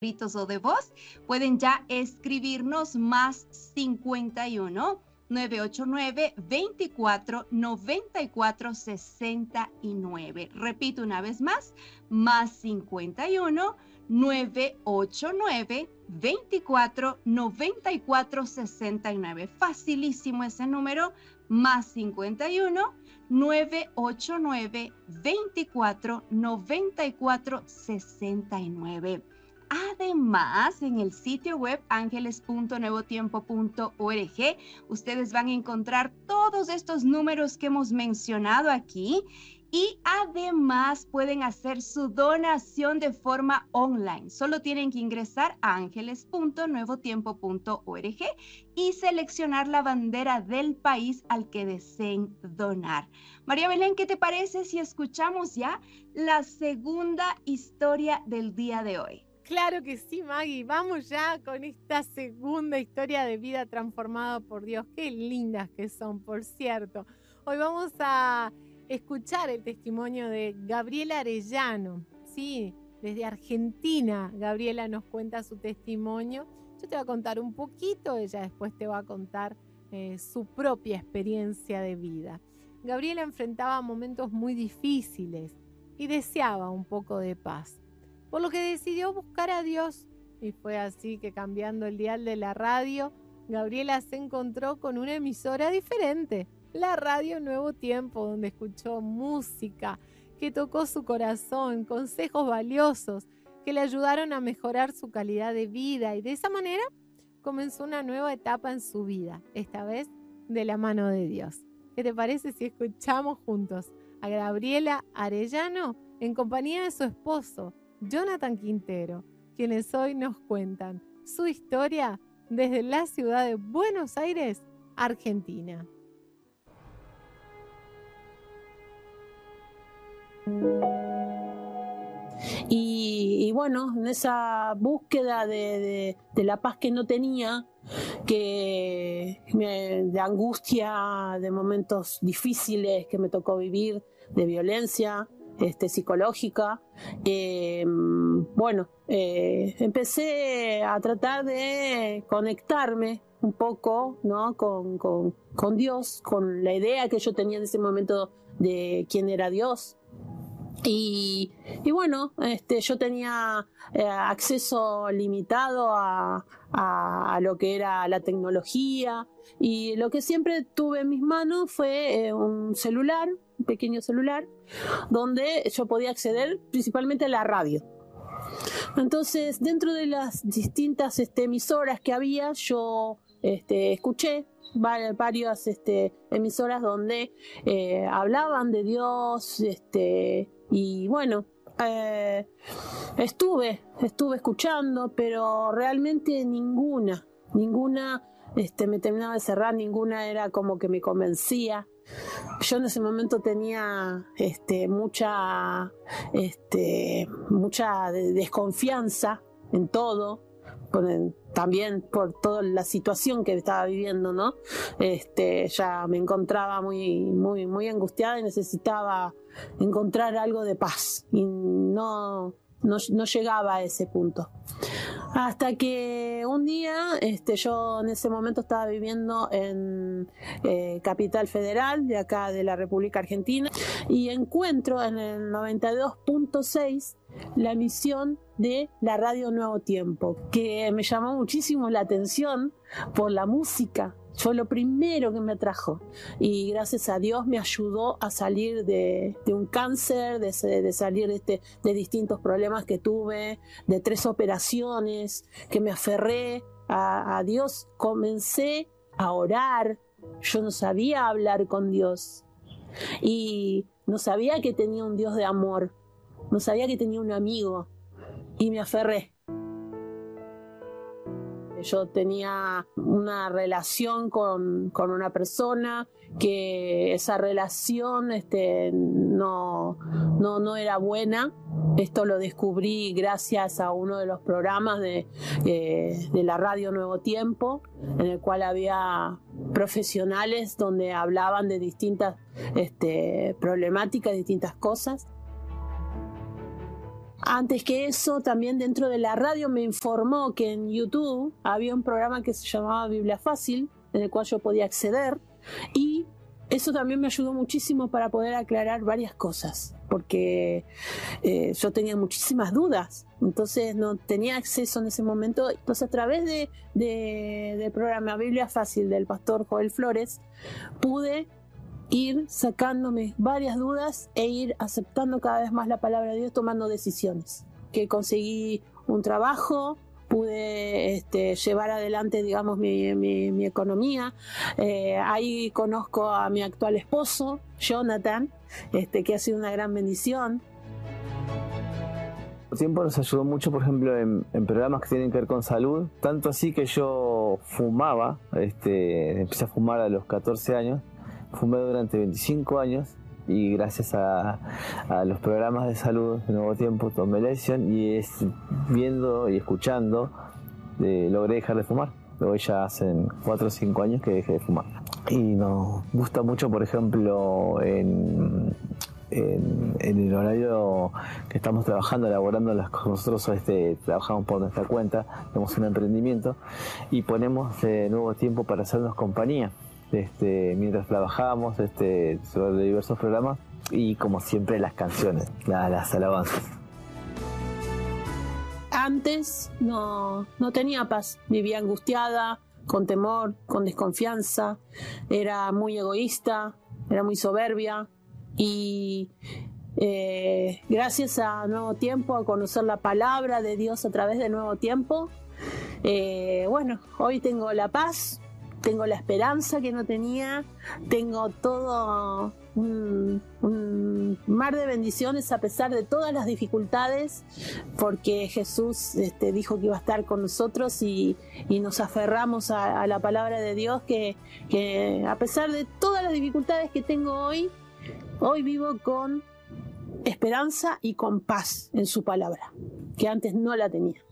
o de voz, pueden ya escribirnos más 51 989 24 94 69. Repito una vez más 51 989 24 94 69. Facilísimo ese número, más 51 989 24 94 69. Además, en el sitio web angeles.nuevotiempo.org, ustedes van a encontrar todos estos números que hemos mencionado aquí y además pueden hacer su donación de forma online. Solo tienen que ingresar a angeles.nuevotiempo.org y seleccionar la bandera del país al que deseen donar. María Belén, ¿qué te parece si escuchamos ya la segunda historia del día de hoy? Claro que sí, Maggie. Vamos ya con esta segunda historia de vida transformada por Dios. Qué lindas que son, por cierto. Hoy vamos a escuchar el testimonio de Gabriela Arellano. Sí, desde Argentina, Gabriela nos cuenta su testimonio. Yo te voy a contar un poquito, ella después te va a contar su propia experiencia de vida. Gabriela enfrentaba momentos muy difíciles y deseaba un poco de paz, por lo que decidió buscar a Dios. Y fue así que, cambiando el dial de la radio, Gabriela se encontró con una emisora diferente, la Radio Nuevo Tiempo, donde escuchó música que tocó su corazón, consejos valiosos que le ayudaron a mejorar su calidad de vida, y de esa manera comenzó una nueva etapa en su vida, esta vez de la mano de Dios. ¿Qué te parece si escuchamos juntos a Gabriela Arellano en compañía de su esposo, Jonathan Quintero, quienes hoy nos cuentan su historia desde la ciudad de Buenos Aires, Argentina? Y bueno, en esa búsqueda de la paz que no tenía, de angustia, de momentos difíciles que me tocó vivir, de violencia psicológica, empecé a tratar de conectarme un poco, ¿no?, con Dios, con la idea que yo tenía en ese momento de quién era Dios. Y bueno, yo tenía acceso limitado a lo que era la tecnología, y lo que siempre tuve en mis manos fue un celular, un pequeño celular, donde yo podía acceder principalmente a la radio. Entonces, dentro de las distintas emisoras que había, yo escuché varias emisoras donde hablaban de Dios, y bueno, estuve escuchando, pero realmente ninguna me terminaba de cerrar, ninguna era como que me convencía. Yo en ese momento tenía mucha desconfianza en todo, también por toda la situación que estaba viviendo, ¿no? Ya me encontraba muy angustiada y necesitaba encontrar algo de paz, y no llegaba a ese punto. Hasta que un día, yo en ese momento estaba viviendo en Capital Federal, de acá de la República Argentina, y encuentro en el 92.6 la emisión de la Radio Nuevo Tiempo, que me llamó muchísimo la atención por la música. Fue lo primero que me atrajo, y gracias a Dios me ayudó a salir de un cáncer, de salir de distintos problemas que tuve, de 3 operaciones, que me aferré a Dios. Comencé a orar. Yo no sabía hablar con Dios, y no sabía que tenía un Dios de amor, no sabía que tenía un amigo, y me aferré. Yo tenía una relación con una persona, que esa relación no era buena. Esto lo descubrí gracias a uno de los programas de la Radio Nuevo Tiempo, en el cual había profesionales donde hablaban de distintas problemáticas, distintas cosas. Antes que eso, también dentro de la radio me informó que en YouTube había un programa que se llamaba Biblia Fácil, en el cual yo podía acceder, y eso también me ayudó muchísimo para poder aclarar varias cosas, porque yo tenía muchísimas dudas, entonces no tenía acceso en ese momento. Entonces, a través del programa Biblia Fácil del pastor Joel Flores, pude ir sacándome varias dudas e ir aceptando cada vez más la palabra de Dios, tomando decisiones. Que conseguí un trabajo, pude llevar adelante, digamos, mi economía. Ahí conozco a mi actual esposo, Jonathan, que ha sido una gran bendición. El tiempo nos ayudó mucho, por ejemplo, en programas que tienen que ver con salud, tanto así que yo fumaba, empecé a fumar a los 14 años, fumé durante 25 años y gracias a los programas de salud de Nuevo Tiempo tomé la decisión y es viendo y escuchando logré dejar de fumar. Hoy ya hacen 4 o 5 años que dejé de fumar. Y nos gusta mucho, por ejemplo, en el horario que estamos trabajando, elaborando las cosas. Nosotros trabajamos por nuestra cuenta, tenemos un emprendimiento y ponemos Nuevo Tiempo para hacernos compañía. Mientras trabajábamos sobre diversos programas y como siempre las canciones, las alabanzas. Antes no tenía paz, vivía angustiada, con temor, con desconfianza, era muy egoísta, era muy soberbia y gracias a Nuevo Tiempo, a conocer la palabra de Dios a través de Nuevo Tiempo, hoy tengo la paz. Tengo la esperanza que no tenía, tengo todo un mar de bendiciones a pesar de todas las dificultades, porque Jesús dijo que iba a estar con nosotros y nos aferramos a la palabra de Dios, que a pesar de todas las dificultades que tengo hoy vivo con esperanza y con paz en su palabra, que antes no la tenía.